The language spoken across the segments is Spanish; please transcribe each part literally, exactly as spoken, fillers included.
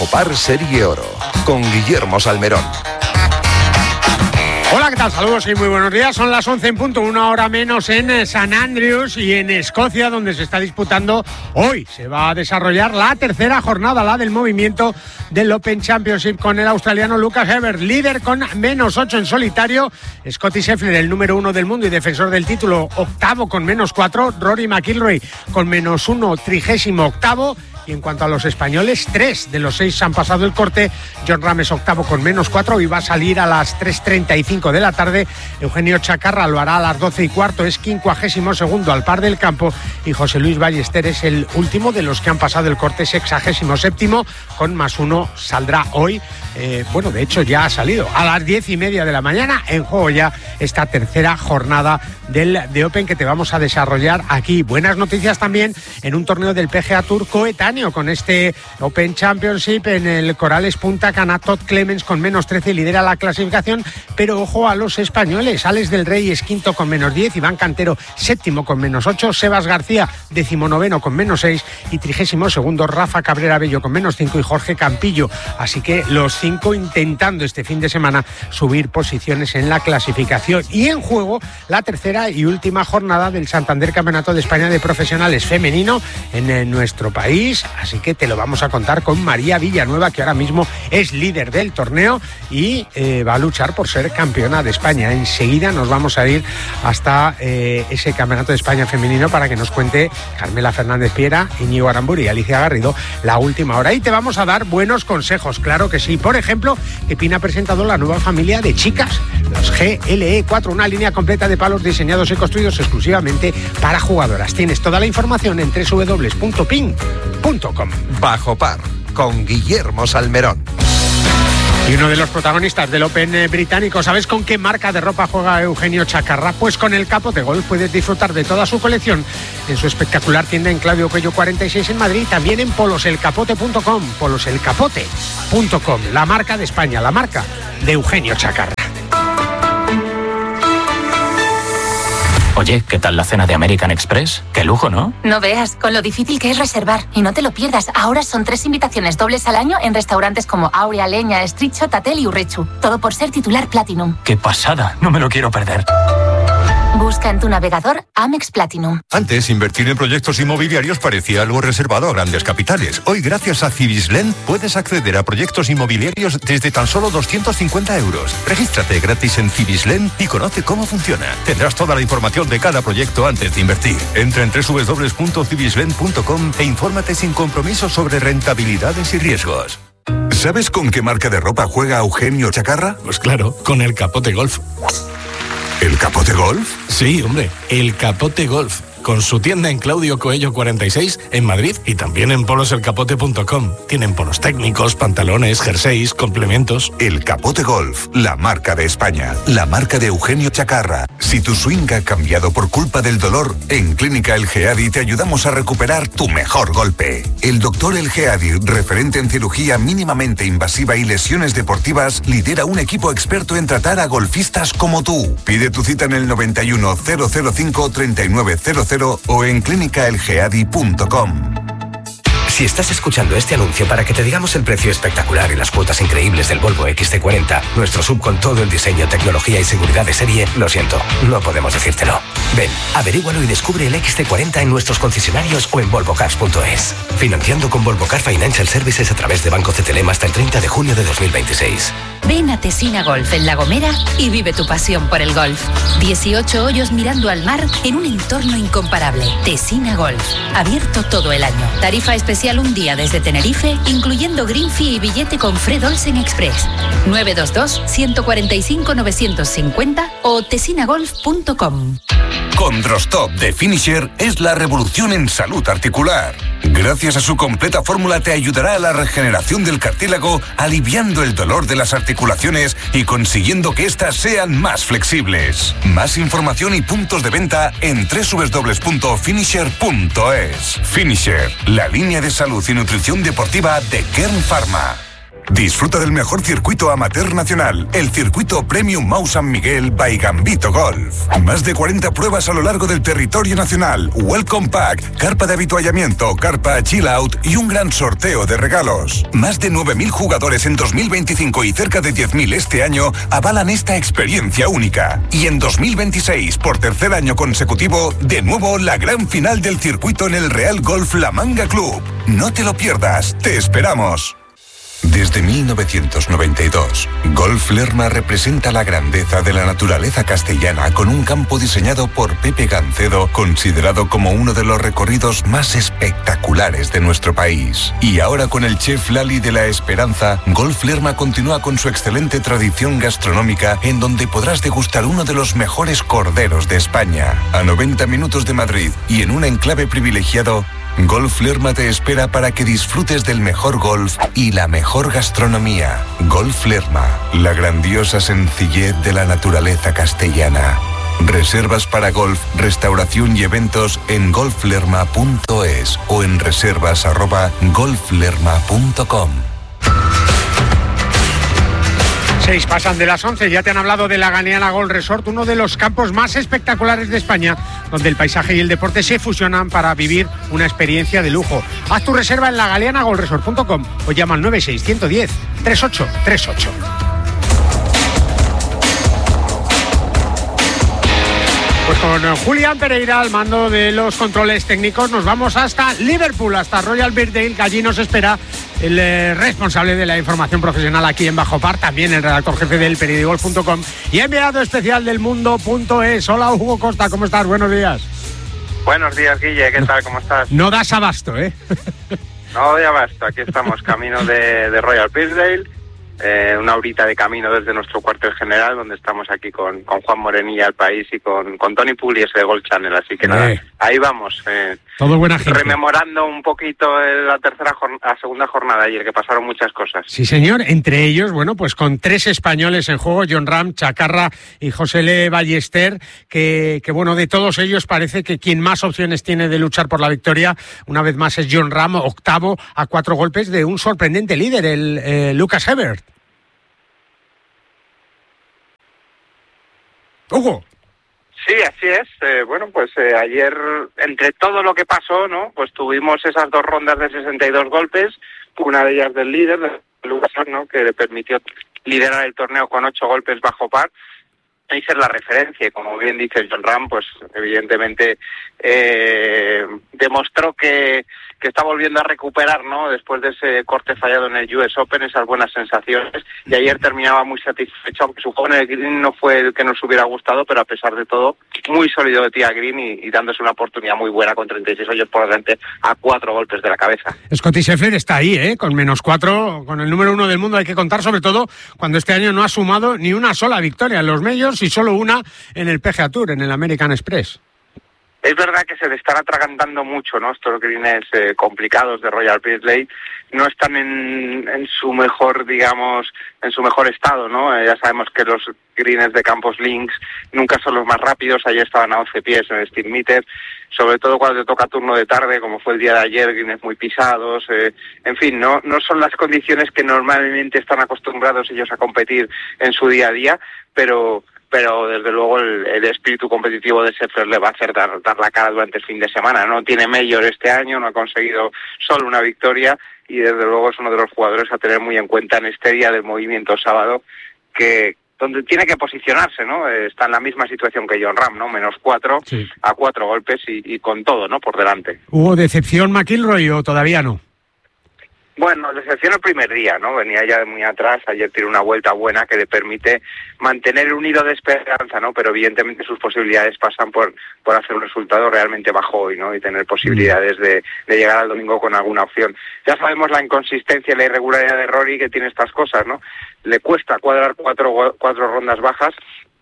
Bajo Par Serie Oro, con Guillermo Salmerón. Hola, ¿qué tal? Saludos y muy buenos días. Son las once en punto, una hora menos en San Andrews y en Escocia, donde se está disputando hoy. Se va a desarrollar la tercera jornada, la del movimiento del Open Championship, con el australiano Lucas Herbert, líder con menos ocho en solitario. Scottie Scheffler, el número uno del mundo y defensor del título, octavo con menos cuatro. Rory McIlroy con menos uno, trigésimo octavo. Y en cuanto a los españoles, tres de los seis han pasado el corte. John Rames octavo con menos cuatro y va a salir a las tres treinta y cinco de la tarde. Eugenio Chacarra lo hará a las doce y cuarto, es quincuagésimo segundo al par del campo. Y José Luis Ballester es el último de los que han pasado el corte, sexagésimo séptimo, con más uno. Saldrá hoy, eh, bueno, de hecho ya ha salido a las diez y media de la mañana. En juego ya esta tercera jornada del de Open que te vamos a desarrollar aquí. Buenas noticias también en un torneo del P G A Tour coetáneo con este Open Championship. En el Corales Punta Cana, Todd Clemens con menos trece lidera la clasificación, pero ojo a los españoles. Alex del Rey es quinto con menos diez, Iván Cantero séptimo con menos ocho, Sebas García decimonoveno con menos seis y trigésimo segundo Rafa Cabrera Bello con menos cinco y Jorge Campillo. Así que los cinco intentando este fin de semana subir posiciones en la clasificación. Y en juego la tercera y última jornada del Santander Campeonato de España de Profesionales Femenino en, en nuestro país. Así que te lo vamos a contar con María Villanueva, que ahora mismo es líder del torneo y eh, va a luchar por ser campeona de España. Enseguida nos vamos a ir hasta eh, ese Campeonato de España femenino para que nos cuente Carmela Fernández Piera, Íñigo Aramburu y Alicia Garrido la última hora. Y te vamos a dar buenos consejos, claro que sí. Por ejemplo, que Pina ha presentado la nueva familia de chicas, los G L E cuatro, una línea completa de palos diseñados y construidos exclusivamente para jugadoras. Tienes toda la información en doble u doble u doble u punto pin punto com. Bajo Par, con Guillermo Salmerón. Y uno de los protagonistas del Open británico, ¿sabes con qué marca de ropa juega Eugenio Chacarra? Pues con el Capote Golf. Puedes disfrutar de toda su colección en su espectacular tienda en Claudio Cuello cuarenta y seis en Madrid, también en polos el capote punto com, polos el capote punto com, la marca de España, la marca de Eugenio Chacarra. Oye, ¿qué tal la cena de American Express? ¡Qué lujo!, ¿no? No veas, con lo difícil que es reservar. Y no te lo pierdas, ahora son tres invitaciones dobles al año en restaurantes como Aurea, Leña, Street Hotel y Urrechu. Todo por ser titular Platinum. ¡Qué pasada! No me lo quiero perder. Busca en tu navegador Amex Platinum. Antes, invertir en proyectos inmobiliarios parecía algo reservado a grandes capitales. Hoy, gracias a Cibislen, puedes acceder a proyectos inmobiliarios desde tan solo doscientos cincuenta euros. Regístrate gratis en Cibislen y conoce cómo funciona. Tendrás toda la información de cada proyecto antes de invertir. Entra en doble u doble u doble u punto cibislen punto com e infórmate sin compromiso sobre rentabilidades y riesgos. ¿Sabes con qué marca de ropa juega Eugenio Chacarra? Pues claro, con el Capote Golf. ¿El Capote Golf? Sí, hombre, el Capote Golf. Con su tienda en Claudio Coello cuarenta y seis en Madrid y también en polos el capote punto com. Tienen polos técnicos, pantalones, jerseys, complementos. El Capote Golf, la marca de España, la marca de Eugenio Chacarra. Si tu swing ha cambiado por culpa del dolor, en Clínica El Geadi te ayudamos a recuperar tu mejor golpe. El doctor El Geadi, referente en cirugía mínimamente invasiva y lesiones deportivas, lidera un equipo experto en tratar a golfistas como tú. Pide tu cita en el noventa y uno, cero cero cinco, treinta y nueve cero cero o en clínica el geadi punto com. Si estás escuchando este anuncio para que te digamos el precio espectacular y las cuotas increíbles del Volvo equis ce cuarenta, nuestro sub con todo el diseño, tecnología y seguridad de serie, lo siento, no podemos decírtelo. Ven, averígualo y descubre el equis ce cuarenta en nuestros concesionarios o en volvo cars punto es. Financiando con Volvo Car Financial Services a través de Banco C T L M hasta el treinta de junio de dos mil veintiséis. Ven a Tesina Golf en La Gomera y vive tu pasión por el golf. dieciocho hoyos mirando al mar en un entorno incomparable. Tesina Golf, abierto todo el año. Tarifa especial un día desde Tenerife, incluyendo green fee y billete con Fred Olsen Express. nueve dos dos, uno cuatro cinco, nueve cinco cero o tesina golf punto com. Condrostop de Finisher es la revolución en salud articular. Gracias a su completa fórmula te ayudará a la regeneración del cartílago, aliviando el dolor de las articulaciones y consiguiendo que éstas sean más flexibles. Más información y puntos de venta en doble u doble u doble u punto finisher punto es. Finisher, la línea de salud y nutrición deportiva de Kern Pharma. Disfruta del mejor circuito amateur nacional, el circuito Premium Mau San Miguel by Gambito Golf. Más de cuarenta pruebas a lo largo del territorio nacional, Welcome Pack, carpa de habituallamiento, carpa Chill Out y un gran sorteo de regalos. Más de nueve mil jugadores en dos mil veinticinco y cerca de diez mil este año avalan esta experiencia única. Y en dos mil veintiséis, por tercer año consecutivo, de nuevo la gran final del circuito en el Real Golf La Manga Club. No te lo pierdas, te esperamos. Desde mil novecientos noventa y dos, Golf Lerma representa la grandeza de la naturaleza castellana con un campo diseñado por Pepe Gancedo, considerado como uno de los recorridos más espectaculares de nuestro país. Y ahora con el chef Lali de la Esperanza, Golf Lerma continúa con su excelente tradición gastronómica en donde podrás degustar uno de los mejores corderos de España. A noventa minutos de Madrid y en un enclave privilegiado, Golf Lerma te espera para que disfrutes del mejor golf y la mejor gastronomía. Golf Lerma, la grandiosa sencillez de la naturaleza castellana. Reservas para golf, restauración y eventos en golf lerma punto es o en reservas arroba golf lerma punto com. Seis pasan de las once, ya te han hablado de la Galeana Golf Resort, uno de los campos más espectaculares de España, donde el paisaje y el deporte se fusionan para vivir una experiencia de lujo. Haz tu reserva en la galeana golf resort punto com o llama al nueve seis uno cero cero tres ocho tres ocho. Pues con Julián Pereira al mando de los controles técnicos nos vamos hasta Liverpool, hasta Royal Birkdale, que allí nos espera el eh, responsable de la información profesional aquí en Bajo Par, también el redactor jefe del Peridegolf punto com y enviado especial del Mundo punto es. Hola Hugo Costa, ¿cómo estás? Buenos días. Buenos días, Guille, ¿qué tal? ¿Cómo estás? No das abasto, ¿eh? No doy abasto, aquí estamos, camino de, de Royal Birkdale. Eh, una horita de camino desde nuestro cuartel general, donde estamos aquí con, con Juan Morenilla al país y con, con Tony Pugliese de Golf Channel, así que eh. nada, ahí vamos. Eh, Todo buena gente. Rememorando un poquito la tercera la segunda jornada ayer, que pasaron muchas cosas. Sí, señor, entre ellos, bueno, pues con tres españoles en juego, Jon Rahm, Chacarra y José L. Ballester, que, que bueno, de todos ellos parece que quien más opciones tiene de luchar por la victoria, una vez más es Jon Rahm, octavo a cuatro golpes de un sorprendente líder, el eh, Lucas Herbert. Hugo. Sí, así es. Eh, bueno, pues eh, ayer, entre todo lo que pasó, ¿no? Pues tuvimos esas dos rondas de sesenta y dos golpes, una de ellas del líder, de Lucas, ¿no? Que le permitió liderar el torneo con ocho golpes bajo par y ser la referencia. Y como bien dice Jon Rahm, pues evidentemente eh, demostró que, que está volviendo a recuperar, ¿no? Después de ese corte fallado en el U S Open, esas buenas sensaciones. Y ayer terminaba muy satisfecho, aunque su juego en el green no fue el que nos hubiera gustado, pero a pesar de todo, muy sólido de tía green y, y dándose una oportunidad muy buena con treinta y seis hoyos por delante a cuatro golpes de la cabeza. Scottie Scheffler está ahí, ¿eh? Con menos cuatro, con el número uno del mundo. Hay que contar, sobre todo cuando este año no ha sumado ni una sola victoria en los majors y solo una en el P G A Tour, en el American Express. Es verdad que se le están atragantando mucho, ¿no? Estos greens eh, complicados de Royal Birkdale no están en, en su mejor, digamos, en su mejor estado, ¿no? Eh, ya sabemos que los greens de Campos Links nunca son los más rápidos. Ayer estaban a once pies en el Steel Meter, sobre todo cuando te toca turno de tarde, como fue el día de ayer, greens muy pisados. Eh, en fin, no, no son las condiciones que normalmente están acostumbrados ellos a competir en su día a día, pero... pero desde luego el, el espíritu competitivo de Scheffler le va a hacer dar, dar la cara durante el fin de semana. No tiene mayor este año, no ha conseguido solo una victoria y desde luego es uno de los jugadores a tener muy en cuenta en este día del movimiento sábado, que donde tiene que posicionarse, ¿no? Está en la misma situación que Jon Rahm, ¿no? Menos cuatro, sí, a cuatro golpes y, y con todo, ¿no? Por delante. ¿Hubo decepción McIlroy o todavía no? Bueno, decepción el primer día, ¿no? Venía ya de muy atrás, ayer tiene una vuelta buena que le permite mantener un hilo de esperanza, ¿no? Pero evidentemente sus posibilidades pasan por por hacer un resultado realmente bajo hoy, ¿no? Y tener posibilidades de, de llegar al domingo con alguna opción. Ya sabemos la inconsistencia y la irregularidad de Rory que tiene estas cosas, ¿no? Le cuesta cuadrar cuatro, cuatro rondas bajas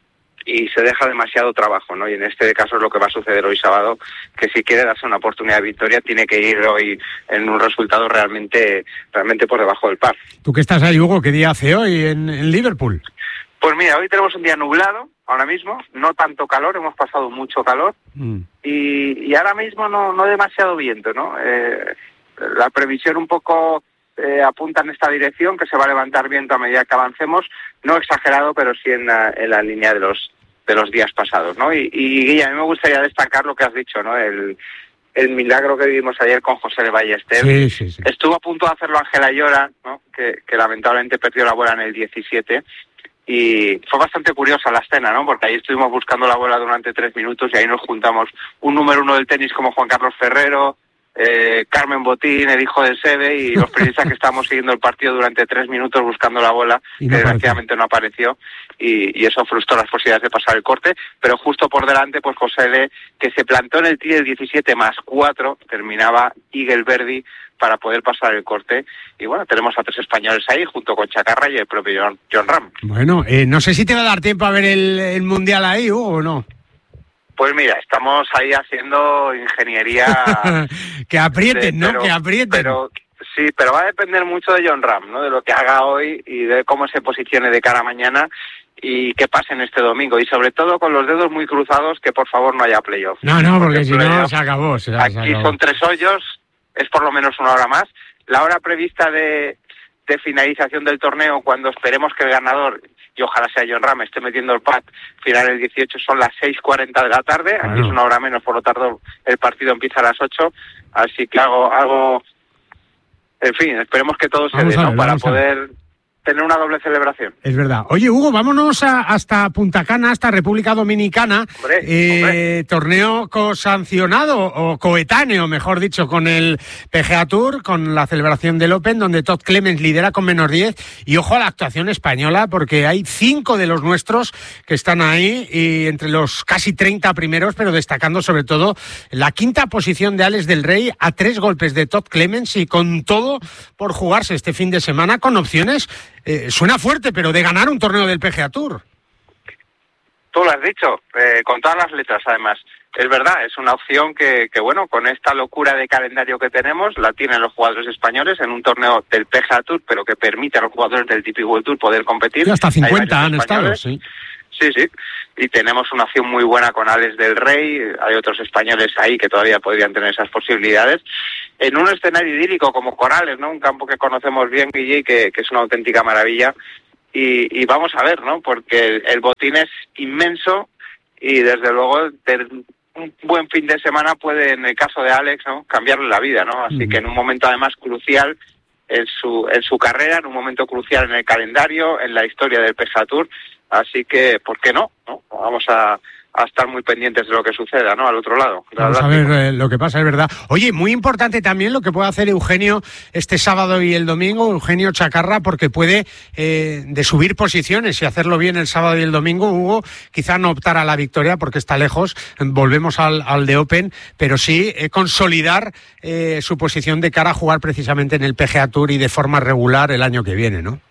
y se deja demasiado trabajo, ¿no? Y en este caso es lo que va a suceder hoy sábado, que si quiere darse una oportunidad de victoria tiene que ir hoy en un resultado realmente realmente por debajo del par. ¿Tú qué estás ahí, Hugo? ¿Qué día hace hoy en, en Liverpool? Pues mira, hoy tenemos un día nublado, ahora mismo, no tanto calor, hemos pasado mucho calor, mm. y, y ahora mismo no, no demasiado viento, ¿no? Eh, la previsión un poco eh, apuntan en esta dirección, que se va a levantar viento a medida que avancemos, no exagerado, pero sí en la, en la línea de los de los días pasados, ¿no? Y, y Guilla, a mí me gustaría destacar lo que has dicho, ¿no? El, el milagro que vivimos ayer con José de Ballester. Sí, sí, sí. Estuvo a punto de hacerlo Ángel Ayora, ¿no? Que, que lamentablemente perdió la bola en el diecisiete. Y fue bastante curiosa la escena, ¿no? Porque ahí estuvimos buscando la bola durante tres minutos y ahí nos juntamos un número uno del tenis como Juan Carlos Ferrero, eh, Carmen Botín, el hijo del Sebe, y los periodistas que estábamos siguiendo el partido durante tres minutos buscando la bola, Y no que desgraciadamente no apareció, y, y eso frustró las posibilidades de pasar el corte, pero justo por delante, pues José Le, que se plantó en el tee del diecisiete más cuatro, terminaba Eagle Verdi para poder pasar el corte, y bueno, tenemos a tres españoles ahí, junto con Chacarra y el propio John, John Ram. Bueno, eh, no sé si te va a dar tiempo a ver el, el Mundial ahí, Hugo, o no. Pues mira, estamos ahí haciendo ingeniería... que aprieten, sí, ¿no? pero, Que aprieten. Pero, sí, pero va a depender mucho de John Ram, ¿no? De lo que haga hoy y de cómo se posicione de cara a mañana y qué pase en este domingo. Y sobre todo con los dedos muy cruzados, que por favor no haya playoff. No, no, porque, porque si playoff, no se acabó. Se, aquí se acabó. Son tres hoyos, es por lo menos una hora más. La hora prevista de, de finalización del torneo, cuando esperemos que el ganador, y ojalá sea John Ram, esté metiendo el pad final el dieciocho, son las seis cuarenta de la tarde. Aquí bueno. Es una hora menos, por lo tanto el partido empieza a las ocho. Así que hago, hago en fin, esperemos que todo se dé, ¿no? Para poder tener una doble celebración. Es verdad. Oye, Hugo, vámonos a, hasta Punta Cana, hasta República Dominicana. Hombre, eh, hombre. Torneo cosancionado, o coetáneo, mejor dicho, con el P G A Tour, con la celebración del Open, donde Todd Clemens lidera con menos diez. Y ojo a la actuación española, porque hay cinco de los nuestros que están ahí, y entre los casi treinta primeros, pero destacando sobre todo la quinta posición de Alex del Rey, a tres golpes de Todd Clemens, y con todo por jugarse este fin de semana, con opciones... Eh, suena fuerte, pero de ganar un torneo del P G A Tour. Tú lo has dicho, eh, con todas las letras además. Es verdad, es una opción que, que, bueno, con esta locura de calendario que tenemos, la tienen los jugadores españoles en un torneo del P G A Tour, pero que permite a los jugadores del T P World Tour poder competir. Y hasta cincuenta han estado, sí. Sí, sí, y tenemos una opción muy buena con Alex del Rey, hay otros españoles ahí que todavía podrían tener esas posibilidades, en un escenario idílico como Corales, ¿no? Un campo que conocemos bien, Guille, que, que es una auténtica maravilla, y, y vamos a ver, ¿no? Porque el, el botín es inmenso, y desde luego un buen fin de semana puede, en el caso de Alex, ¿no?, cambiarle la vida, ¿no? Así que en un momento además crucial en su, en su carrera, en un momento crucial en el calendario, en la historia del P G A Tour. Así que, ¿por qué no? ¿no? Vamos a, a estar muy pendientes de lo que suceda, ¿no? Al otro lado. Vamos a ver eh, lo que pasa, es verdad. Oye, muy importante también lo que puede hacer Eugenio este sábado y el domingo, Eugenio Chacarra, porque puede eh, de subir posiciones y hacerlo bien el sábado y el domingo. Hugo, quizá no optar a la victoria porque está lejos, volvemos al, al de Open, pero sí eh, consolidar eh, su posición de cara a jugar precisamente en el P G A Tour y de forma regular el año que viene, ¿no?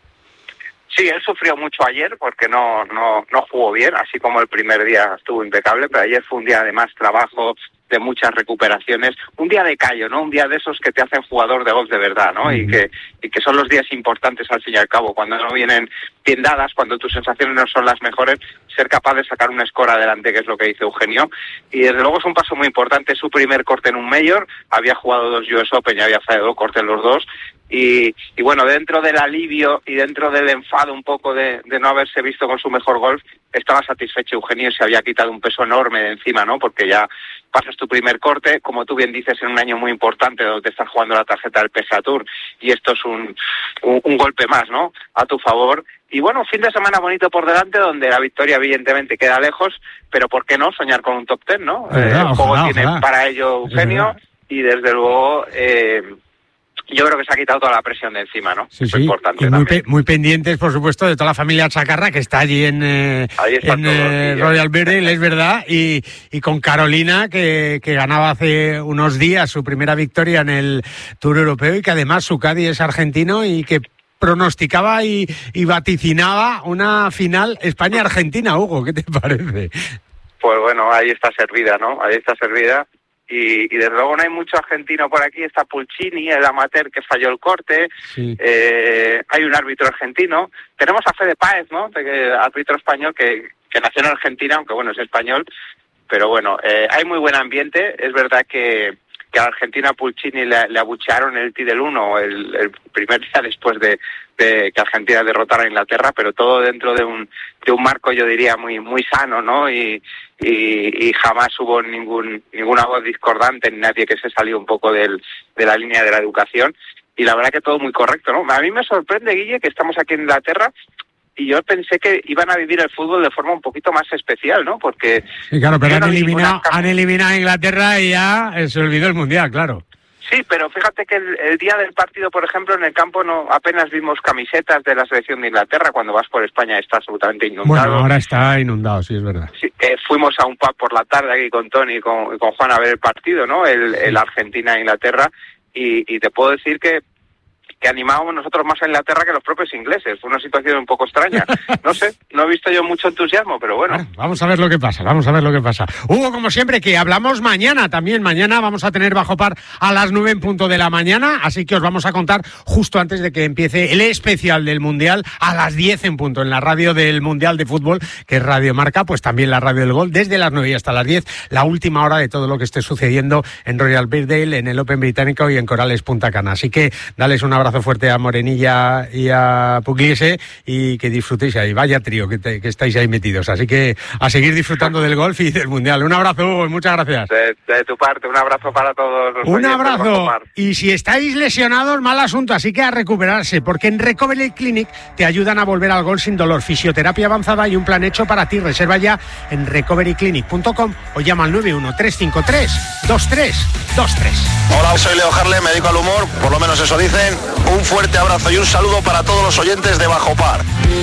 Sí, él sufrió mucho ayer porque no, no, no jugó bien, así como el primer día estuvo impecable, pero ayer fue un día de más trabajo, de muchas recuperaciones, un día de callo, ¿no? Un día de esos que te hacen jugador de golf de verdad, ¿no? Uh-huh. Y que y que son los días importantes al fin y al cabo, cuando no vienen bien dadas, cuando tus sensaciones no son las mejores, ser capaz de sacar un score adelante, que es lo que dice Eugenio, y desde luego es un paso muy importante, su primer corte en un Major, había jugado dos U S Open y había fallado corte en los dos, y, y bueno, dentro del alivio y dentro del enfado un poco de, de no haberse visto con su mejor golf, estaba satisfecho Eugenio y se había quitado un peso enorme de encima, ¿no? Porque ya pasas tu primer corte, como tú bien dices, en un año muy importante donde estás jugando la tarjeta del P G A Tour, y esto es un, un, un golpe más, ¿no?, a tu favor. Y bueno, fin de semana bonito por delante, donde la victoria evidentemente queda lejos, pero ¿por qué no soñar con un top ten, no? Verdad, eh, el juego ojalá, tiene ojalá. para ello Eugenio, y desde luego... Eh, yo creo que se ha quitado toda la presión de encima, ¿no? Sí, es sí. importante. Y muy, también. pe- muy pendientes, por supuesto, de toda la familia Chacarra, que está allí en, eh, en eh, Royal Beryl, es verdad, y, y con Carolina, que, que ganaba hace unos días su primera victoria en el Tour Europeo, y que además su caddy es argentino, y que pronosticaba y, y vaticinaba una final España-Argentina. Hugo, ¿qué te parece? Pues bueno, ahí está servida, ¿no? Ahí está servida. Y, y desde luego no hay mucho argentino por aquí, está Pulcini, el amateur que falló el corte, sí. eh, hay un árbitro argentino, tenemos a Fede Páez, ¿no?, de, árbitro español que, que nació en Argentina, aunque bueno, es español, pero bueno, eh, hay muy buen ambiente, es verdad que, que a Argentina Pulcini le, le abuchearon el tee del uno el, el primer día después de, de que Argentina derrotara a Inglaterra, pero todo dentro de un de un marco, yo diría, muy muy sano, ¿no? Y, y, y jamás hubo ningún ninguna voz discordante, ni nadie que se salió un poco del, de la línea de la educación. Y la verdad que todo muy correcto, ¿no? A mí me sorprende, Guille, que estamos aquí en Inglaterra y yo pensé que iban a vivir el fútbol de forma un poquito más especial, ¿no? Porque... Sí, claro, pero han, no eliminado, han eliminado a Inglaterra y ya se olvidó el Mundial, claro. Sí, pero fíjate que el, el día del partido, por ejemplo, en el campo no apenas vimos camisetas de la selección de Inglaterra. Cuando vas por España está absolutamente inundado. Bueno, ahora está inundado, sí, es verdad. Sí, eh, fuimos a un pub por la tarde aquí con Tony y con, con Juan a ver el partido, ¿no? El, el Argentina-Inglaterra. Y, y te puedo decir que que animábamos nosotros más a Inglaterra que los propios ingleses. Fue una situación un poco extraña. No sé, no he visto yo mucho entusiasmo, pero bueno. bueno. Vamos a ver lo que pasa, vamos a ver lo que pasa. Hugo, como siempre, que hablamos mañana también. Mañana vamos a tener Bajo Par a las nueve en punto de la mañana, así que os vamos a contar justo antes de que empiece el especial del Mundial a las diez en punto, en la radio del Mundial de Fútbol, que es Radio Marca, pues también la radio del Gol, desde las nueve y hasta las diez, la última hora de todo lo que esté sucediendo en Royal Birkdale, en el Open Británico y en Corales Punta Cana. Así que dales un abrazo fuerte a Morenilla y a Pugliese y que disfrutéis ahí. Vaya trío que, te, que estáis ahí metidos. Así que a seguir disfrutando del golf y del Mundial. Un abrazo, Hugo, y muchas gracias. De, de tu parte, un abrazo para todos los Un abrazo. Y si estáis lesionados, mal asunto, así que a recuperarse, porque en Recovery Clinic te ayudan a volver al golf sin dolor. Fisioterapia avanzada y un plan hecho para ti. Reserva ya en recovery clinic punto com o llama al nueve uno tres cinco tres dos tres dos tres. Hola, soy Leo Harlem, me dedico al humor, por lo menos eso dicen. Un fuerte abrazo y un saludo para todos los oyentes de Bajo Par.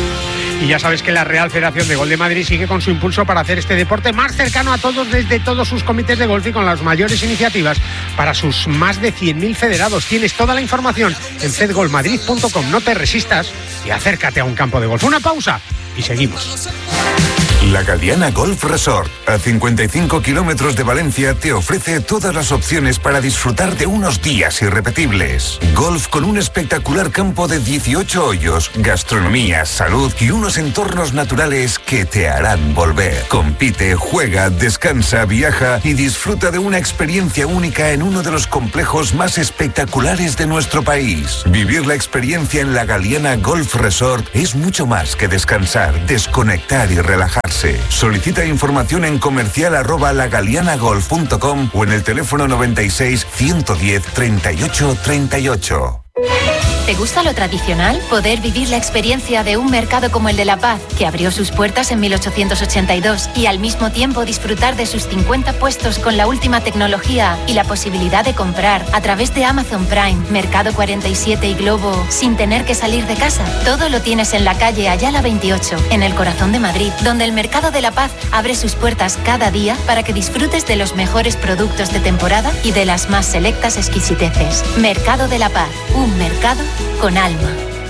Y ya sabes que la Real Federación de Golf de Madrid sigue con su impulso para hacer este deporte más cercano a todos desde todos sus comités de golf y con las mayores iniciativas para sus más de cien mil federados. Tienes toda la información en fed golf madrid punto com. No te resistas y acércate a un campo de golf. Una pausa y seguimos. La Galiana Golf Resort, a cincuenta y cinco kilómetros de Valencia, te ofrece todas las opciones para disfrutar de unos días irrepetibles. Golf con un espectacular campo de dieciocho hoyos, gastronomía, salud y unos entornos naturales que te harán volver. Compite, juega, descansa, viaja y disfruta de una experiencia única en uno de los complejos más espectaculares de nuestro país. Vivir la experiencia en la Galiana Golf Resort es mucho más que descansar, desconectar y relajarse. Solicita información en comercial arroba lagalianagolf punto com o en el teléfono noventa y seis, ciento diez, treinta y ocho, treinta y ocho. ¿Te gusta lo tradicional? Poder vivir la experiencia de un mercado como el de La Paz, que abrió sus puertas en mil ochocientos ochenta y dos, y al mismo tiempo disfrutar de sus cincuenta puestos con la última tecnología y la posibilidad de comprar a través de Amazon Prime, Mercado cuarenta y siete y Globo, sin tener que salir de casa. Todo lo tienes en la calle Ayala veintiocho, en el corazón de Madrid, donde el Mercado de La Paz abre sus puertas cada día para que disfrutes de los mejores productos de temporada y de las más selectas exquisiteces. Mercado de La Paz, un mercado con alma.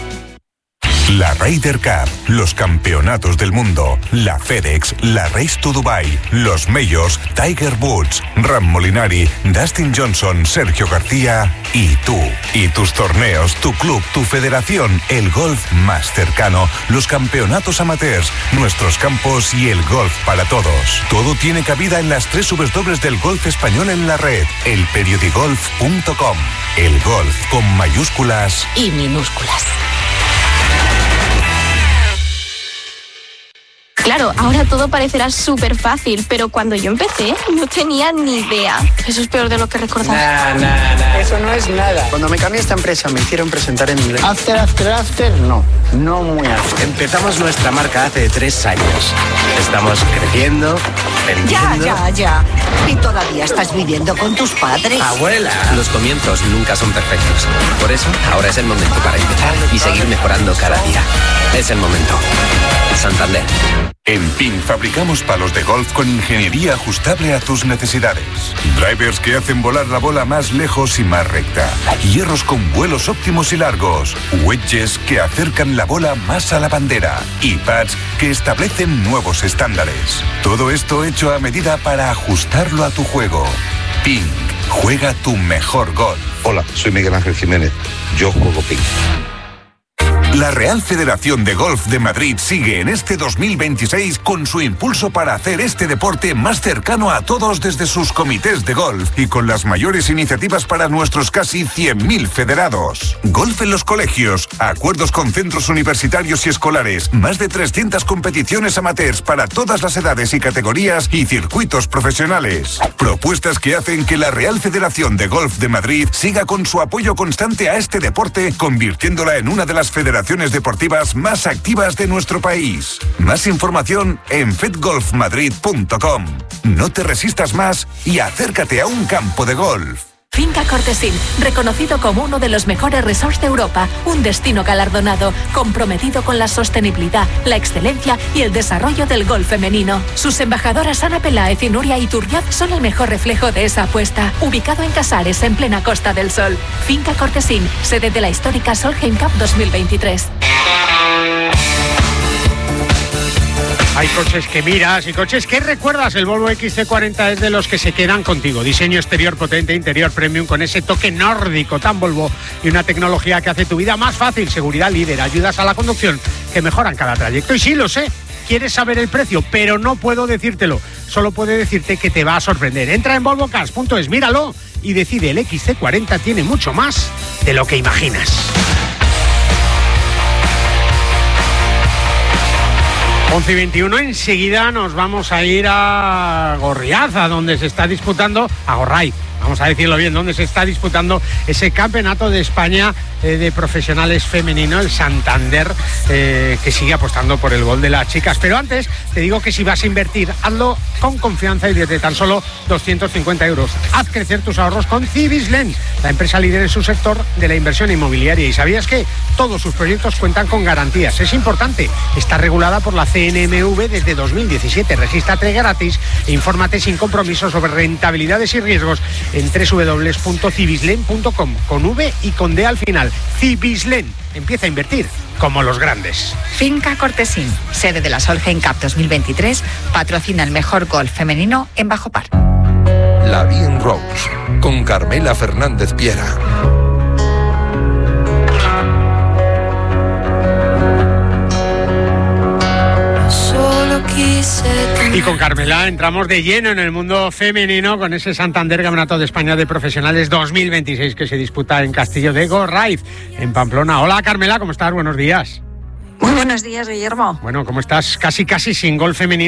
La Ryder Cup, los campeonatos del mundo, la FedEx, la Race to Dubai, los Majors, Tiger Woods, Ram Molinari, Dustin Johnson, Sergio García y tú. Y tus torneos, tu club, tu federación, el golf más cercano, los campeonatos amateurs, nuestros campos y el golf para todos. Todo tiene cabida en las tres W del golf español en la red, el periodigolf punto com. El golf con mayúsculas y minúsculas. Claro, ahora todo parecerá súper fácil, pero cuando yo empecé no tenía ni idea. Eso es peor de lo que recordaba. Nah, nah, nah. Eso no es nada. Cuando me cambié a esta empresa me hicieron presentar en inglés. After, after, after, no. No muy after. Empezamos nuestra marca hace tres años. Estamos creciendo, vendiendo... Ya, ya, ya. ¿Y todavía estás viviendo con tus padres? ¡Abuela! Los comienzos nunca son perfectos. Por eso, ahora es el momento para empezar y seguir mejorando cada día. Es el momento. Santander. En P I N fabricamos palos de golf con ingeniería ajustable a tus necesidades. Drivers que hacen volar la bola más lejos y más recta. Hierros con vuelos óptimos y largos. Wedges que acercan la bola más a la bandera. Y pads que establecen nuevos estándares. Todo esto hecho a medida para ajustarlo a tu juego. P I N, juega tu mejor golf. Hola, soy Miguel Ángel Jiménez. Yo juego P I N. La Real Federación de Golf de Madrid sigue en este dos mil veintiséis con su impulso para hacer este deporte más cercano a todos desde sus comités de golf y con las mayores iniciativas para nuestros casi cien mil federados. Golf en los colegios, acuerdos con centros universitarios y escolares, más de trescientas competiciones amateurs para todas las edades y categorías y circuitos profesionales. Propuestas que hacen que la Real Federación de Golf de Madrid siga con su apoyo constante a este deporte, convirtiéndola en una de las federaciones deportivas más activas de nuestro país. Más información en fedgolf madrid punto com. No te resistas más y acércate a un campo de golf. Finca Cortesín, reconocido como uno de los mejores resorts de Europa, un destino galardonado, comprometido con la sostenibilidad, la excelencia y el desarrollo del golf femenino. Sus embajadoras Ana Peláez y Nuria Iturriaz son el mejor reflejo de esa apuesta. Ubicado en Casares, en plena Costa del Sol. Finca Cortesín, sede de la histórica Solheim Cup dos mil veintitrés. Hay coches que miras y coches que recuerdas. El Volvo X C cuarenta es de los que se quedan contigo. Diseño exterior potente, interior premium con ese toque nórdico tan Volvo y una tecnología que hace tu vida más fácil. Seguridad líder, ayudas a la conducción que mejoran cada trayecto. Y sí, lo sé, quieres saber el precio, pero no puedo decírtelo. Solo puedo decirte que te va a sorprender. Entra en volvo cars punto es, míralo y decide. El X C cuarenta tiene mucho más de lo que imaginas. once y veintiuno, enseguida nos vamos a ir a Gorriaza, donde se está disputando, a Gorraiz, vamos a decirlo bien, donde se está disputando ese campeonato de España eh, de profesionales femenino, el Santander, eh, que sigue apostando por el gol de las chicas. Pero antes, te digo que si vas a invertir, hazlo con confianza y desde tan solo doscientos cincuenta euros. Haz crecer tus ahorros con Cibislen, la empresa líder en su sector de la inversión inmobiliaria. ¿Y sabías que todos sus proyectos cuentan con garantías? Es importante, está regulada por la C N M V desde dos mil diecisiete. Regístrate gratis e infórmate sin compromiso sobre rentabilidades y riesgos en doble u doble u doble u punto cibislen punto com, con V y con D al final. Cibislen, empieza a invertir como los grandes. Finca Cortesín, sede de la Solheim Cup dos mil veintitrés, patrocina el mejor golf femenino en Bajo Par. La Bien Rose, con Carmela Fernández Piera. Y con Carmela entramos de lleno en el mundo femenino con ese Santander Campeonato de España de Profesionales dos mil veintiséis que se disputa en Castillo de Gorraiz, en Pamplona. Hola Carmela, ¿cómo estás? Buenos días. Muy buenos días, Guillermo. Bueno, ¿cómo estás? Casi, casi sin gol femenino.